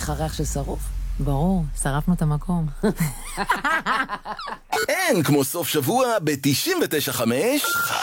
לך ריח של שרוף? ברור, שרפנו את המקום. אין כמו סוף שבוע ב-99.5